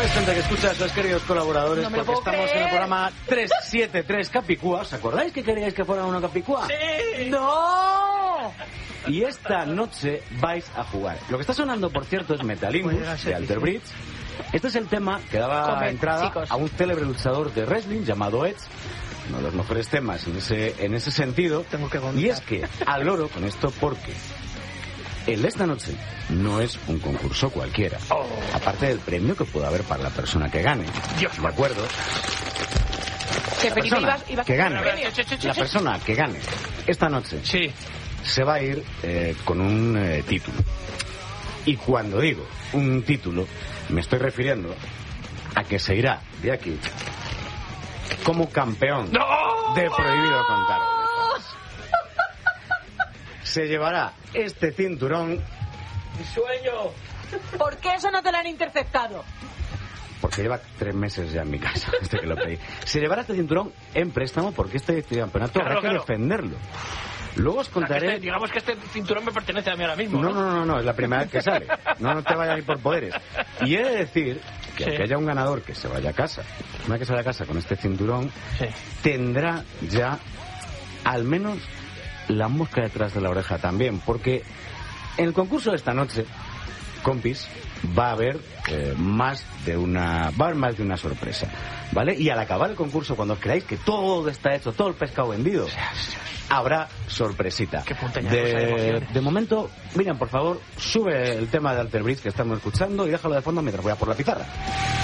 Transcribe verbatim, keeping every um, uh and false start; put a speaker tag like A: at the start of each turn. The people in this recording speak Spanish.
A: des cuenta que escuchas a los queridos colaboradores?
B: No me lo
A: porque
B: puedo
A: estamos
B: creer.
A: en el programa trescientos setenta y tres Capicúa. ¿Os acordáis que queríais que fuera una Capicúa?
B: ¡Sí! ¡No!
A: Y esta noche vais a jugar. Lo que está sonando, por cierto, es Metalingus de Alter Bridge. Este es el tema que daba
B: Comed,
A: entrada
B: chicos.
A: a un célebre luchador de wrestling llamado Edge. Uno de los mejores temas en ese, en ese sentido.
C: Tengo que
A: y es que al loro con esto porque el de esta noche no es un concurso cualquiera.
C: Oh.
A: Aparte del premio que pueda haber para la persona que gane.
C: Dios,
A: ¿de acuerdo?
B: Que
A: La
B: Felipe
A: persona
B: ibas, ibas
A: que
B: a
A: gane,
B: hacer premio. Che, che, che,
A: la
B: che.
A: persona que gane esta noche
C: Sí.
A: se va a ir eh, con un eh, título. Y cuando digo un título, me estoy refiriendo a que se irá de aquí como campeón
C: ¡No!
A: de Prohibido Contar. Se llevará este cinturón
C: ¡Mi sueño!
B: ¿Por qué eso no te lo han interceptado?
A: porque lleva tres meses ya en mi casa desde que lo pedí. Se llevará este cinturón en préstamo porque este campeonato
C: Claro,
A: habrá que
C: claro.
A: defenderlo. Luego os
C: O sea, que
A: contaré...
C: este- digamos que este cinturón me pertenece a mí ahora mismo.
A: No, no, no, no, es la primera vez que sale. No, no te vayas a ir por poderes. Y he de decir que
C: Sí.
A: aunque haya un ganador que se vaya a casa, una que se vaya a casa con este cinturón,
C: Sí.
A: tendrá ya al menos la mosca detrás de la oreja también, porque en el concurso de esta noche, compis, va a haber eh, más de una va a haber más de una sorpresa, ¿vale? Y al acabar el concurso, cuando creáis que todo está hecho, todo el pescado vendido, habrá sorpresita.
C: Qué puntañazo de
A: De,
C: emociones.
A: de momento, Miriam, por favor, sube el tema de Alter Bridge que estamos escuchando y déjalo de fondo mientras voy a por la pizarra.